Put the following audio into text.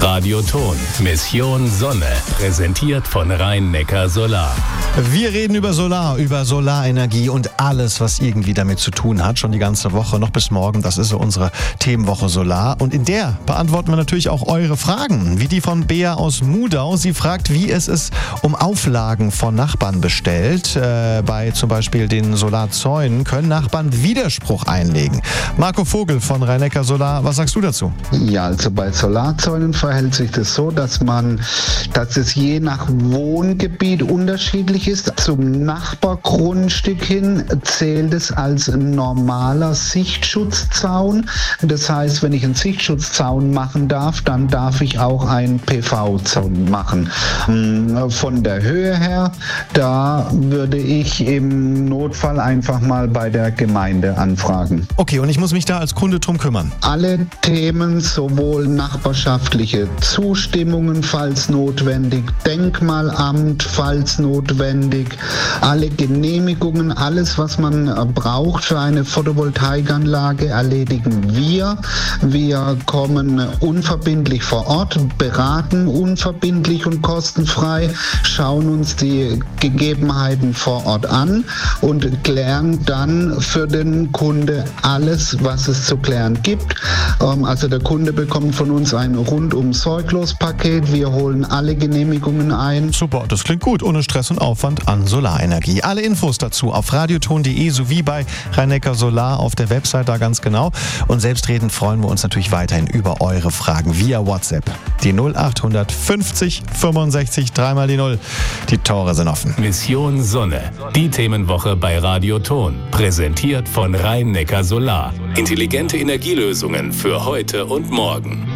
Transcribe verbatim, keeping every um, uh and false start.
Radioton, Mission Sonne, präsentiert von Rhein-Neckar Solar. Wir reden über Solar, über Solarenergie und alles, was irgendwie damit zu tun hat. Schon die ganze Woche, noch bis morgen. Das ist so unsere Themenwoche Solar. Und in der beantworten wir natürlich auch eure Fragen, wie die von Bea aus Mudau. Sie fragt, wie es ist um Auflagen von Nachbarn bestellt. Äh, bei zum Beispiel den Solarzäunen können Nachbarn Widerspruch einlegen. Marco Vogel von Rhein-Neckar Solar, was sagst du dazu? Ja, also bei Solarzäunen verhält sich das so, dass man, dass es je nach Wohngebiet unterschiedlich ist. Zum Nachbargrundstück hin zählt es als normaler Sichtschutzzaun. Das heißt, wenn ich einen Sichtschutzzaun machen darf, dann darf ich auch einen P V-Zaun machen. Von der Höhe her, da würde ich im Notfall einfach mal bei der Gemeinde anfragen. Okay, und ich muss mich da als Kunde drum kümmern? Alle Themen, sowohl nachbarschaftliche Zustimmungen, falls notwendig, Denkmalamt, falls notwendig, alle Genehmigungen, alles, was man braucht für eine Photovoltaikanlage, erledigen wir. Wir kommen unverbindlich vor Ort, beraten unverbindlich und kostenfrei, schauen uns die Gegebenheiten vor Ort an und klären dann für den Kunde alles, was es zu klären gibt. Also der Kunde bekommt von uns ein rundum sorglos Paket. Wir holen alle Genehmigungen ein. Super, das klingt gut. Ohne Stress und Aufwand an Solarenergie. Alle Infos dazu auf radioton punkt de sowie bei Rhein-Neckar Solar auf der Website da ganz genau. Und selbstredend freuen wir uns natürlich weiterhin über eure Fragen via WhatsApp. Die null acht fünfzig fünfundsechzig dreimal die null. Die Tore sind offen. Mission Sonne, die Themenwoche bei Radioton, präsentiert von Rhein-Neckar Solar. Intelligente Energielösungen für heute und morgen.